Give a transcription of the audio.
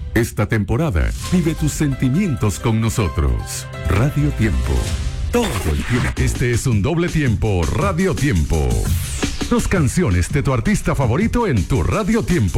Esta temporada, vive tus sentimientos con nosotros. Radio Tiempo. Todo el tiempo. Este es un doble tiempo, Radio Tiempo. 2 canciones de tu artista favorito en tu Radio Tiempo.